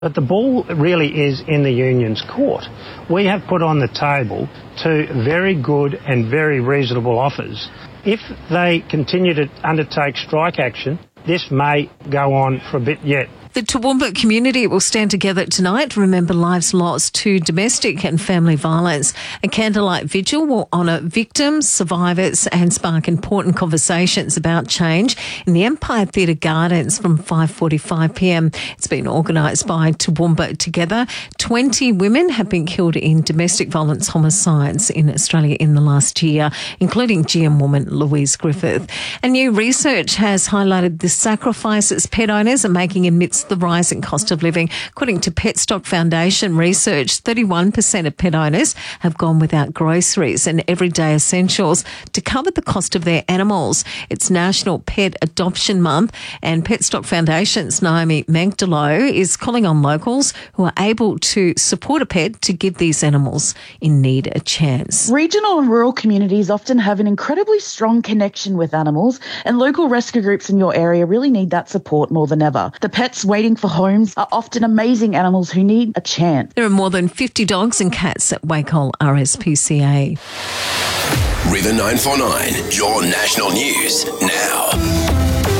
But the ball really is in the union's court. We have put on the table two very good and very reasonable offers. If they continue to undertake strike action, this may go on for a bit yet. The Toowoomba community will stand together tonight to remember lives lost to domestic and family violence. A candlelight vigil will honour victims, survivors and spark important conversations about change in the Empire Theatre Gardens from 5:45pm. It's been organised by Toowoomba Together. 20 women have been killed in domestic violence homicides in Australia in the last year, including GM woman Louise Griffith. And new research has highlighted the sacrifices pet owners are making amidst the rising cost of living. According to Petstock Foundation research, 31% of pet owners have gone without groceries and everyday essentials to cover the cost of their animals. It's National Pet Adoption Month, and Petstock Foundation's Naomi Magdalo is calling on locals who are able to support a pet to give these animals in need a chance. Regional and rural communities often have an incredibly strong connection with animals, and local rescue groups in your area really need that support more than ever. The pets waiting for homes are often amazing animals who need a chance. There are more than 50 dogs and cats at Wacol RSPCA. River 949, your national news now.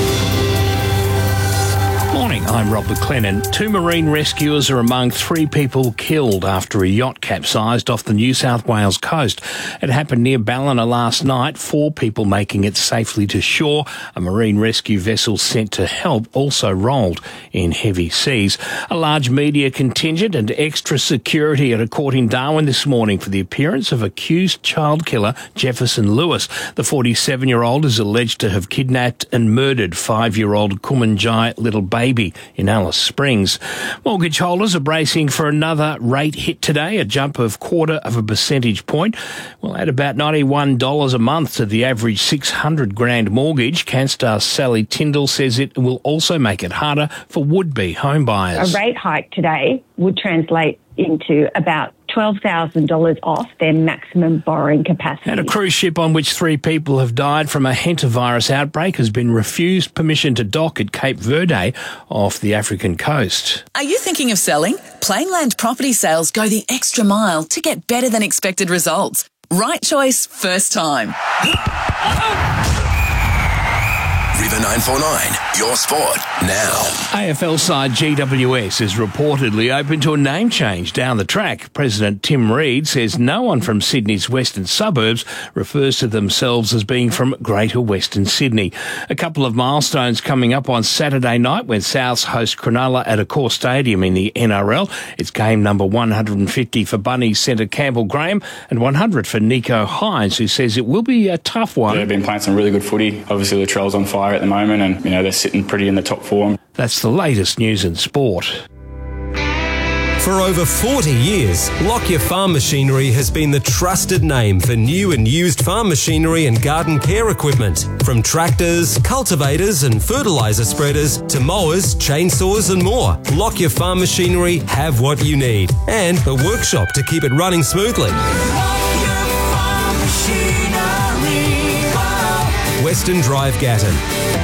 Morning, I'm Rob McLennan. 2 marine rescuers are among 3 people killed after a yacht capsized off the New South Wales coast. It happened near Ballina last night, 4 people making it safely to shore. A marine rescue vessel sent to help also rolled in heavy seas. A large media contingent and extra security at a court in Darwin this morning for the appearance of accused child killer Jefferson Lewis. The 47-year-old is alleged to have kidnapped and murdered 5-year-old Kumanjai little baby in Alice Springs. Mortgage holders are bracing for another rate hit today, a jump of 0.25 percentage point. Will add about $91 a month to the average $600,000 mortgage. Canstar's Sally Tyndall says it will also make it harder for would-be home buyers. A rate hike today would translate into about $12,000 off their maximum borrowing capacity. And a cruise ship on which 3 people have died from a hantavirus outbreak has been refused permission to dock at Cape Verde off the African coast. Are you thinking of selling? Plainland Property Sales go the extra mile to get better than expected results. Right choice, first time. River 949, your sport now. AFL side GWS is reportedly open to a name change down the track. President Tim Reid says no one from Sydney's western suburbs refers to themselves as being from Greater Western Sydney. A couple of milestones coming up on Saturday night when Souths host Cronulla at Accor Stadium in the NRL. It's game number 150 for Bunnies centre Campbell Graham and 100 for Nico Hines, who says it will be a tough one. They've been playing some really good footy. Obviously, Latrell's on fire at the moment, and they're sitting pretty in the top 4. That's the latest news in sport. For over 40 years, Lockyer Farm Machinery has been the trusted name for new and used farm machinery and garden care equipment. From tractors, cultivators and fertiliser spreaders to mowers, chainsaws and more, Lockyer Farm Machinery have what you need and a workshop to keep it running smoothly. Western Drive, Gatton.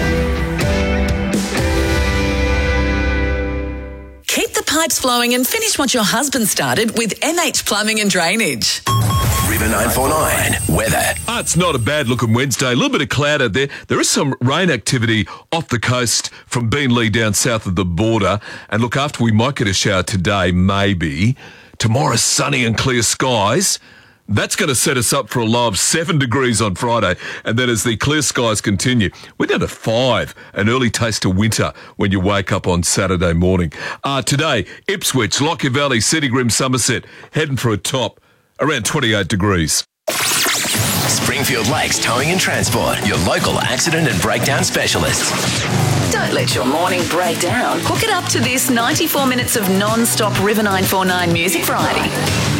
Keep the pipes flowing and finish what your husband started with MH Plumbing and Drainage. River 949, weather. It's not a bad looking Wednesday. A little bit of cloud out there. There is some rain activity off the coast from Beenleigh down south of the border. And look, after we might get a shower today, maybe. Tomorrow, sunny and clear skies. That's going to set us up for a low of 7 degrees on Friday. And then as the clear skies continue, we're down to 5, an early taste of winter when you wake up on Saturday morning. Today, Ipswich, Lockyer Valley, Citygrim, Somerset, heading for a top around 28 degrees. Springfield Lakes Towing and Transport, your local accident and breakdown specialists. Don't let your morning break down. Hook it up to this 94 minutes of non-stop River 949 music variety.